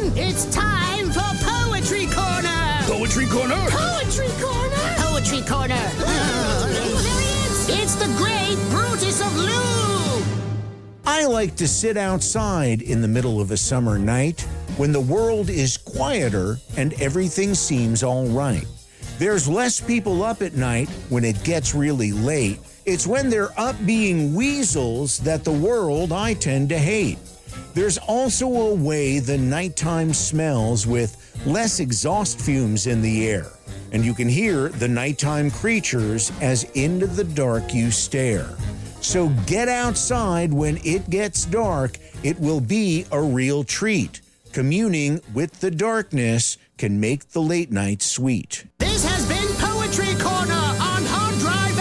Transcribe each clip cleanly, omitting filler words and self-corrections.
everyone. It's time for Poetry Corner. Poetry Corner? Poetry Corner. Poetry Corner. It's the great Brutus of Lou. I like to sit outside in the middle of a summer night when the world is quieter and everything seems all right. There's less people up at night when it gets really late. It's when they're up being weasels that the world I tend to hate. There's also a way the nighttime smells with less exhaust fumes in the air, and you can hear the nighttime creatures as into the dark you stare. So get outside when it gets dark. It will be a real treat. Communing with the darkness can make the late night sweet. This has been Poetry Corner on Hard Drive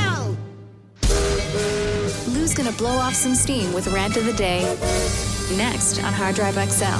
XL. Lou's gonna blow off some steam with Rant of the Day next on Hard Drive XL.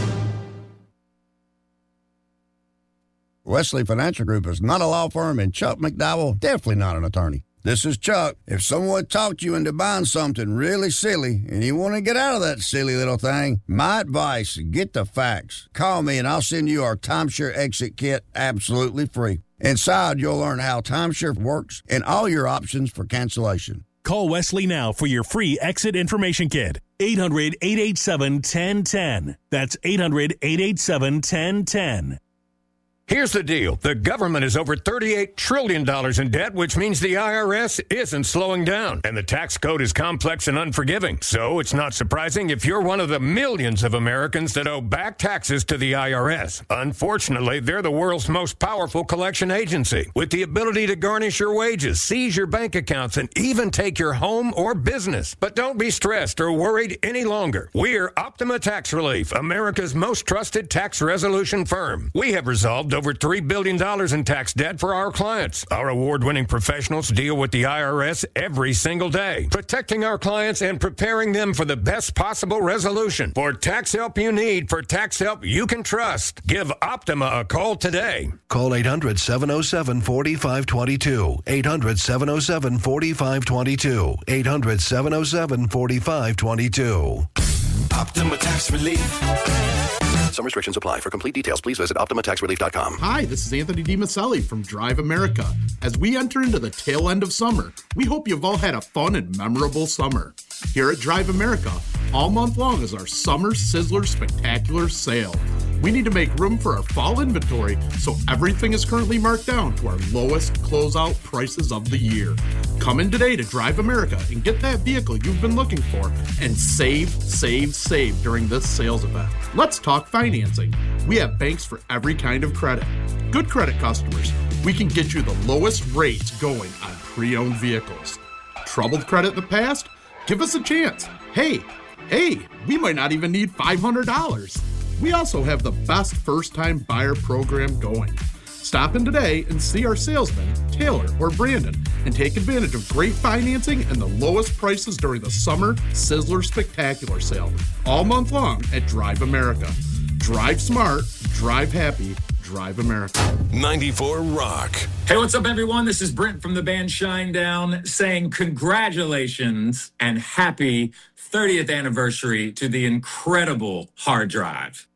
Wesley Financial Group is not a law firm, and Chuck McDowell, definitely not an attorney. This is Chuck. If someone talked you into buying something really silly and you want to get out of that silly little thing, my advice, get the facts. Call me and I'll send you our timeshare exit kit absolutely free. Inside, you'll learn how timeshare works and all your options for cancellation. Call Wesley now for your free exit information kit. 800-887-1010. That's 800-887-1010. Here's the deal. The government is over $38 trillion in debt, which means the IRS isn't slowing down. And the tax code is complex and unforgiving. So it's not surprising if you're one of the millions of Americans that owe back taxes to the IRS. Unfortunately, they're the world's most powerful collection agency, with the ability to garnish your wages, seize your bank accounts, and even take your home or business. But don't be stressed or worried any longer. We're Optima Tax Relief, America's most trusted tax resolution firm. We have resolved over $3 billion in tax debt for our clients. Our award-winning professionals deal with the IRS every single day, protecting our clients and preparing them for the best possible resolution. For tax help you need, for tax help you can trust, give Optima a call today. Call 800-707-4522. 800-707-4522. 800-707-4522. Optima Tax Relief. Some restrictions apply. For complete details, please visit OptimaTaxRelief.com. Hi, this is Anthony DiMaselli from Drive America. As we enter into the tail end of summer, we hope you've all had a fun and memorable summer. Here at Drive America, all month long is our Summer Sizzler Spectacular Sale. We need to make room for our fall inventory, so everything is currently marked down to our lowest closeout prices of the year. Come in today to Drive America and get that vehicle you've been looking for and save during this sales event. Let's talk financing. We have banks for every kind of credit. Good credit customers, we can get you the lowest rates going on pre-owned vehicles. Troubled credit in the past? Give us a chance. Hey, we might not even need $500. We also have the best first-time buyer program going. Stop in today and see our salesman, Taylor or Brandon, and take advantage of great financing and the lowest prices during the Summer Sizzler Spectacular Sale, all month long at Drive America. Drive smart, drive happy, Drive America. 94 Rock. Hey, what's up, everyone? This is Brent from the band Shinedown saying congratulations and happy 30th anniversary to the incredible Hard Drive.